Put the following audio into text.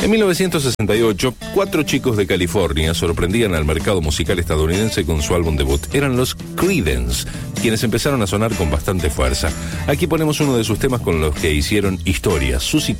En 1968, 4 chicos de California sorprendían al mercado musical estadounidense con su álbum debut. Eran los Creedence, quienes empezaron a sonar con bastante fuerza. Aquí ponemos uno de sus temas con los que hicieron historia, Susie